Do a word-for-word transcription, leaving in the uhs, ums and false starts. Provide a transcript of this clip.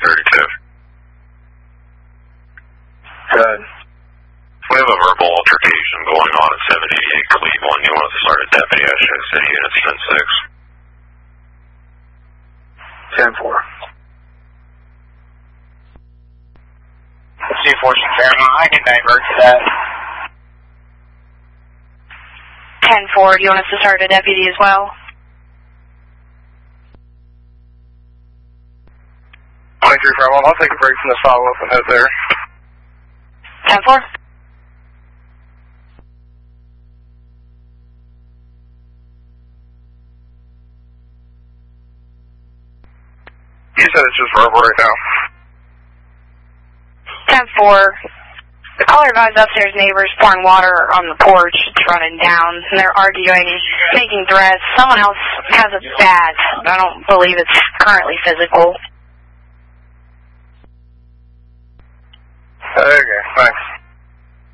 thirty-two. Good. We have a verbal altercation going on at seven eighty-eight Cleveland. You want to start a deputy at Shea City Units ten six? ten four. C four Fairmont, I can divert to that. ten four, do you want us to start a deputy as well? twenty-three Fairmont, I'll take a break from this follow-up and head there. ten four? You said it's just verbal right now. ten four. The caller advised upstairs neighbors pouring water on the porch. It's running down, and they're arguing, making threats. Someone else has a bat. I don't believe it's currently physical. Okay, thanks.